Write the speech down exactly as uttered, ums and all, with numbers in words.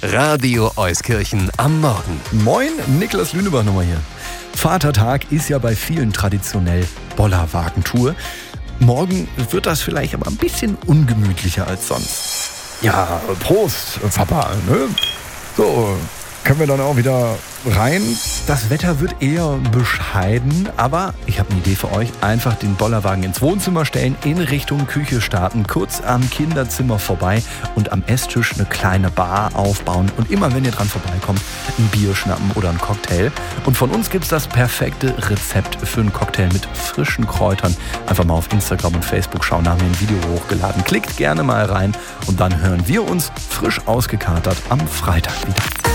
Radio Euskirchen am Morgen. Moin, Niklas Lünebach nochmal hier. Vatertag ist ja bei vielen traditionell Bollerwagentour. Morgen wird das vielleicht aber ein bisschen ungemütlicher als sonst. Ja, Prost, Papa, ne? So, können wir dann auch wieder rein. Das Wetter wird eher bescheiden, aber ich habe eine Idee für euch. Einfach den Bollerwagen ins Wohnzimmer stellen, in Richtung Küche starten, kurz am Kinderzimmer vorbei und am Esstisch eine kleine Bar aufbauen. Und immer, wenn ihr dran vorbeikommt, ein Bier schnappen oder ein Cocktail. Und von uns gibt es das perfekte Rezept für einen Cocktail mit frischen Kräutern. Einfach mal auf Instagram und Facebook schauen, haben wir ein Video hochgeladen. Klickt gerne mal rein und dann hören wir uns frisch ausgekatert am Freitag wieder.